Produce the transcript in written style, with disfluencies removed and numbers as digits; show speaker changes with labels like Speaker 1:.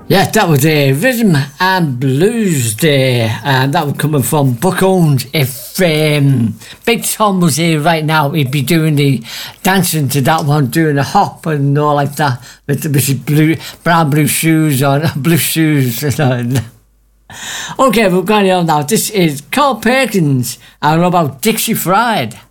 Speaker 1: Yeah, that was a Rhythm and Blues Day, and that was coming from Buckhounds. If Big Tom was here right now, he'd be doing the dancing to that one, doing the hop and all like that, with his brown blue shoes on, blue shoes. Okay, we're going on now. This is Carl Perkins, and what about Dixie Fried?